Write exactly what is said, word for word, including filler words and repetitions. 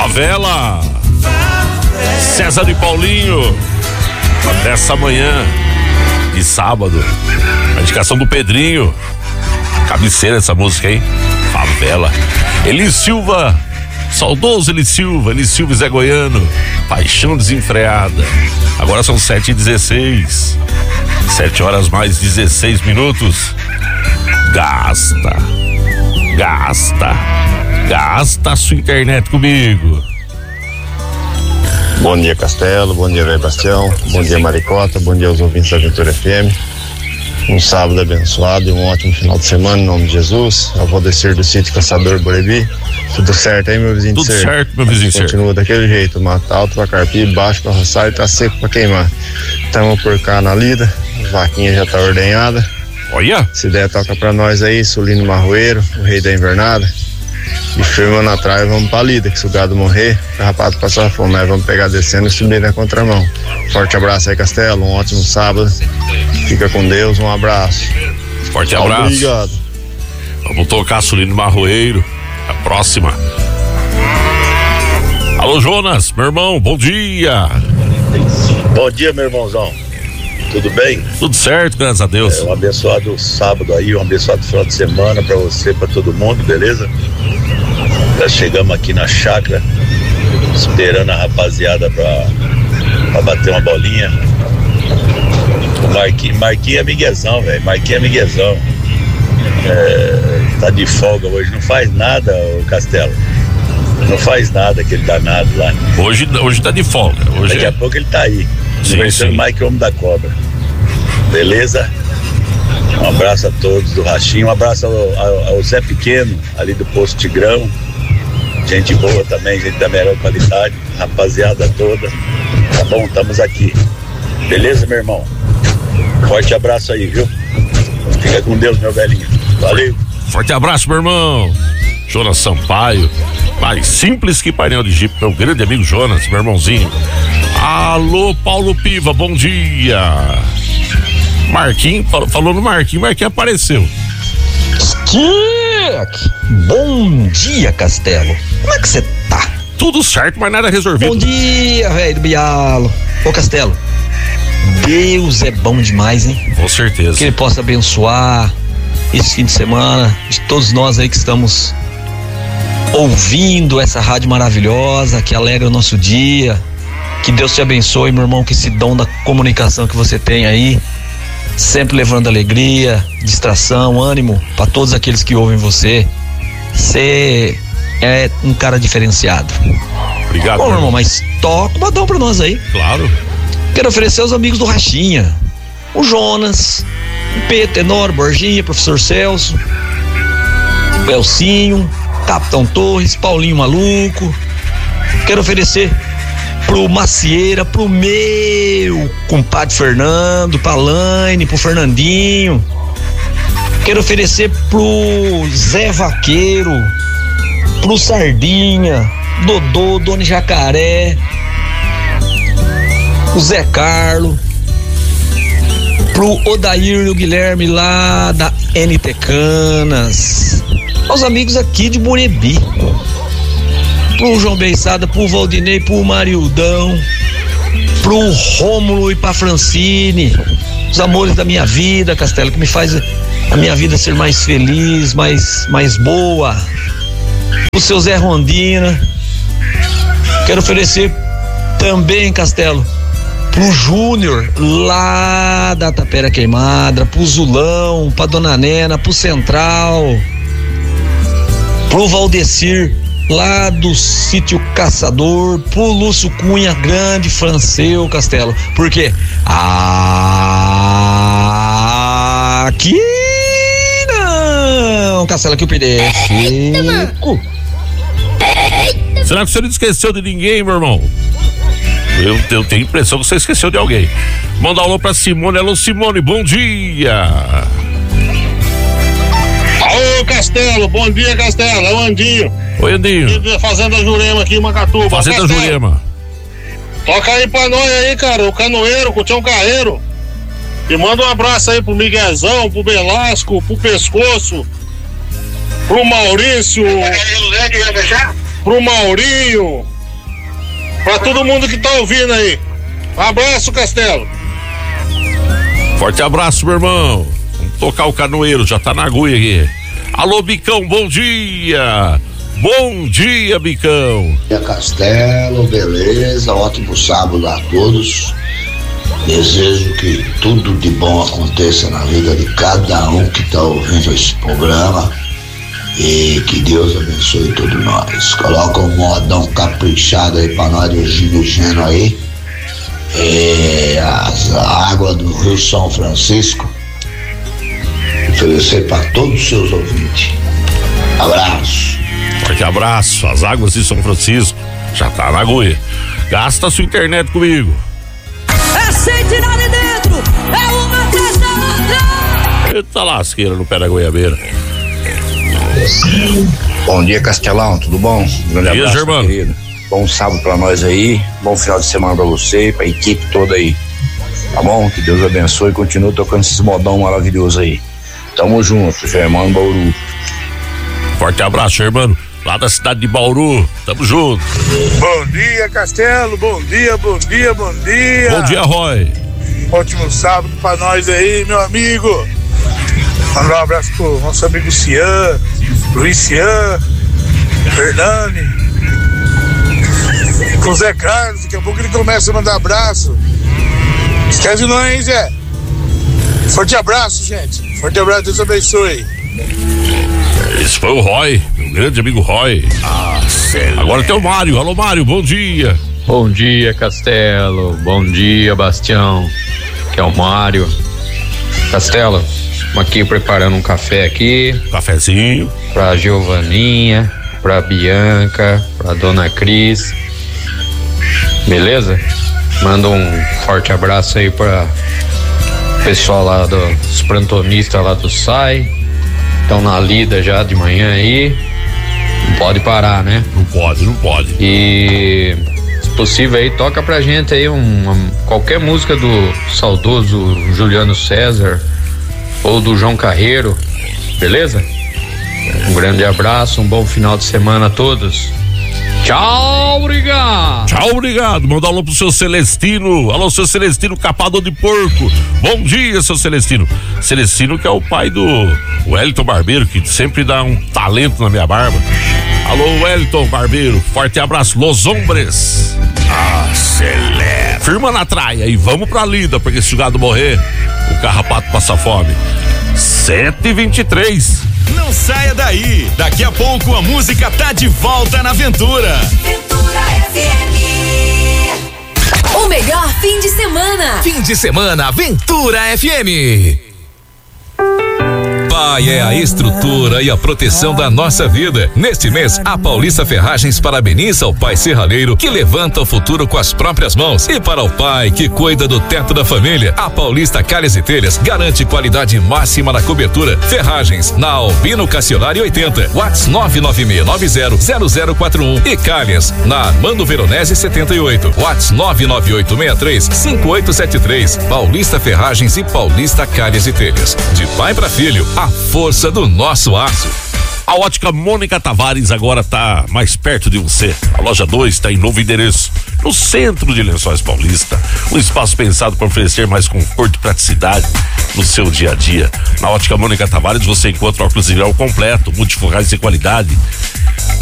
Favela. César e Paulinho. Nessa manhã de sábado. A indicação do Pedrinho. Cabeceira essa música, hein? Favela. Eli Silva. Saudoso Eli Silva. Eli Silva e Zé Goiano. Paixão desenfreada. Agora são sete e dezesseis. Sete horas mais dezesseis minutos. Gasta. Gasta. Gasta a sua internet comigo. Bom dia, Castelo. Bom dia, Velho Bastião. Bom dia, Maricota. Bom dia aos ouvintes da Aventura F M. Um sábado abençoado e um ótimo final de semana, em nome de Jesus. Eu vou descer do sítio Caçador Borebi. Tudo certo aí, meu vizinho? Tudo de ser? certo, meu vizinho. Continua ser. Daquele jeito, mata alto pra carpir, baixo pra roçar e tá seco pra queimar. Tamo por cá na lida, a vaquinha já tá ordenhada. Olha! Se der, toca pra nós aí, Sulino Marroeiro, o rei da invernada. E firmando atrás, vamos pra lida, que se o gado morrer, o carrapato passar fome, nós vamos pegar descendo e subir na contramão. Forte abraço aí, Castelo, um ótimo sábado. Fica com Deus, um abraço. Forte abraço. Obrigado. Vamos tocar Sulino Marroeiro. A próxima. Alô, Jonas, meu irmão, bom dia. Bom dia, meu irmãozão. Tudo bem? Tudo certo, graças a Deus. É, um abençoado sábado aí, um abençoado final de semana pra você, pra todo mundo, beleza? Já chegamos aqui na chácara, esperando a rapaziada pra, pra bater uma bolinha. O Marquinhos, Marquinhos é miguezão, velho. Marquinhos é miguezão. É, tá de folga hoje, não faz nada, o Castelo. Não faz nada aquele danado lá. Hoje, hoje tá de folga. Hoje Daqui é... a pouco ele tá aí. Sim, Conversando sim. mais que o homem da cobra. Beleza? Um abraço a todos do Rachinho. Um abraço ao, ao, ao Zé Pequeno, ali do Posto Tigrão. Gente boa também, gente da melhor qualidade. Rapaziada toda. Tá bom? Estamos aqui. Beleza, meu irmão? Forte abraço aí, viu? Fica com Deus, meu velhinho. Valeu. Forte abraço, meu irmão. Jonas Sampaio. Mais simples que painel de Jeep. Meu grande amigo Jonas, meu irmãozinho. Alô, Paulo Piva, bom dia. Marquinhos, falou, falou no Marquinhos, Marquinhos apareceu. Stick! Bom dia, Castelo. Como é que você tá? Tudo certo, mas nada resolvido. Bom dia, velho do Bialo. Ô, Castelo, Deus é bom demais, hein? Com certeza. Que Ele possa abençoar esse fim de semana de todos nós aí que estamos ouvindo essa rádio maravilhosa que alegra o nosso dia. Que Deus te abençoe, meu irmão, que esse dom da comunicação que você tem aí, sempre levando alegria, distração, ânimo para todos aqueles que ouvem você. Você é um cara diferenciado. Obrigado. Bom, meu irmão, mas toca o badão pra nós aí. Claro. Quero oferecer aos amigos do Rachinha, o Jonas, o Pedro Tenor, Borginha, Professor Celso, o Elcinho, Capitão Torres, Paulinho Maluco. Quero oferecer pro Macieira, pro meu compadre Fernando, pra Laine, pro Fernandinho. Quero oferecer pro Zé Vaqueiro, pro Sardinha, Dodô, Dona Jacaré, o Zé Carlo, pro Odair e o Guilherme lá da N T Canas, aos amigos aqui de Borebi, pro João Beiçada, pro Valdinei, pro Marildão, pro Rômulo e pra Francine, os amores da minha vida, Castelo, que me faz a minha vida ser mais feliz, mais, mais boa. O seu Zé Rondina. Quero oferecer também, Castelo, pro Júnior lá da Tapera Queimada, pro Zulão, pra Dona Nena, pro Central, pro Valdecir lá do Sítio Caçador, pro Lúcio Cunha, grande Franceu, Castelo. Por quê? Aqui não, Castelo, aqui o P D é seco. Será que você não esqueceu de ninguém, meu irmão? Eu, eu tenho a impressão que você esqueceu de alguém. Manda um alô pra Simone. Alô, Simone, bom dia. Alô, Castelo, bom dia, Castelo, é o Andinho. Oi, Andinho. Fazenda Jurema aqui em Macatuba. Fazenda Castelo, Jurema. toca aí pra nós aí, cara, o Canoeiro, o Tião Carreiro. E manda um abraço aí pro Miguezão, pro Belasco, pro Pescoço, pro Maurício, pro Maurinho, Pra todo mundo que tá ouvindo aí. Um abraço, Castelo. Forte abraço, meu irmão. Vamos tocar o canoeiro, já tá na agulha aqui. Alô, Bicão, bom dia. Bom dia, Bicão. Dia Castelo, beleza? Ótimo sábado a todos. Desejo que tudo de bom aconteça na vida de cada um que tá ouvindo esse programa. E que Deus abençoe todos nós. Coloca um modão caprichado aí pra nós do Gino Geno aí. É, as, a água do Rio São Francisco. Oferecer para todos os seus ouvintes. Abraço. Forte abraço. As águas de São Francisco já tá na agulha. Gasta a sua internet comigo. É sem tirar de dentro. É uma festa outra. Eita lasqueira no pé da goiabeira. Bom dia, Castelão, tudo bom? Grande Dia, abraço, irmão. querido. Bom sábado pra nós aí, bom final de semana pra você, pra equipe toda aí. Tá bom? Que Deus abençoe e continue tocando esses modão maravilhosos aí. Tamo junto, Germano Bauru. Forte abraço, irmão. Lá da cidade de Bauru. Tamo junto. Bom dia, Castelo. Bom dia, bom dia, bom dia. Bom dia, Roy. Ótimo sábado pra nós aí, meu amigo. Mandar um abraço pro nosso amigo Cian, Luiz Cian, Fernani, pro Zé Carlos. Daqui a pouco ele começa a mandar abraço. Esquece não, hein, Zé? Forte abraço, gente. Forte abraço, Deus abençoe. Esse foi o Roy, meu grande amigo Roy. Ah, agora tem o Mário. Alô, Mário, bom dia. Bom dia, Castelo. Bom dia, Bastião. Que é o Mário. Castelo, estamos aqui preparando um café aqui. Cafezinho. Pra Giovaninha, pra Bianca, pra Dona Cris. Beleza? Manda um forte abraço aí pra pessoal lá dos plantonistas lá do S A I. Estão na lida já de manhã aí. Não pode parar, né? Não pode, não pode. E se possível aí, toca pra gente aí uma, qualquer música do saudoso Juliano César ou do João Carreiro, beleza? Um grande abraço, um bom final de semana a todos. Tchau, obrigado. Tchau, obrigado. Manda um alô pro seu Celestino. Alô, seu Celestino, capador de porco. Bom dia, seu Celestino. Celestino, que é o pai do Wellington Barbeiro, que sempre dá um talento na minha barba. Alô, Wellington Barbeiro. Forte abraço. Los Hombres. Acelera. Firma na traia e vamos pra lida, porque se o gado morrer, o carrapato passa fome. sete e vinte e três. Não saia daí. Daqui a pouco a música tá de volta na Aventura. Aventura F M. O melhor fim de semana. Fim de semana Aventura F M. Pai é a estrutura e a proteção da nossa vida. Neste mês, a Paulista Ferragens parabeniza o pai serralheiro que levanta o futuro com as próprias mãos. E para o pai que cuida do teto da família, a Paulista Calhas e Telhas garante qualidade máxima na cobertura. Ferragens na Albino Cassionari oitenta, WhatsApp nove nove seis nove zero zero zero quatro um e Calhas na Armando Veronese setenta e oito, WhatsApp nove nove oito seis três cinco oito sete três. Paulista Ferragens e Paulista Calhas e Telhas. De pai para filho, a força do nosso aço. A Ótica Mônica Tavares agora tá mais perto de você. A loja dois está em novo endereço, no centro de Lençóis Paulista. Um espaço pensado para oferecer mais conforto e praticidade no seu dia a dia. Na Ótica Mônica Tavares você encontra óculos de grau completo, multifocais de qualidade.